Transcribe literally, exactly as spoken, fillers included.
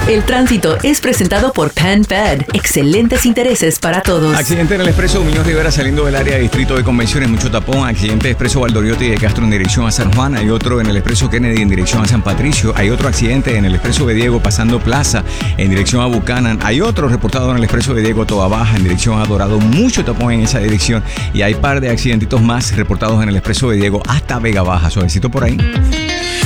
El tránsito es presentado por PenFed. Excelentes intereses para todos. Accidente en el expreso Muñoz Rivera saliendo del área de distrito de convenciones, mucho tapón. Accidente expreso Valdoriotti de Castro en dirección a San Juan. Hay otro en el expreso Kennedy en dirección a San Patricio. Hay otro accidente en el expreso de Diego pasando Plaza en dirección a Buchanan. Hay otro reportado en el expreso de Diego Toa Baja en dirección a Dorado. Mucho tapón en esa dirección. Y hay par de accidentitos más reportados en el expreso de Diego hasta Vega Baja. Suavecito por ahí.